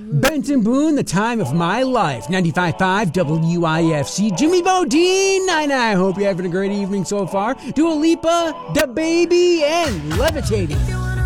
Benton Boone, the time of my life. 95.5 WIFC. Jimmy Bodine. I hope you're having a great evening so far. Dua Lipa, Da Baby, and Levitating.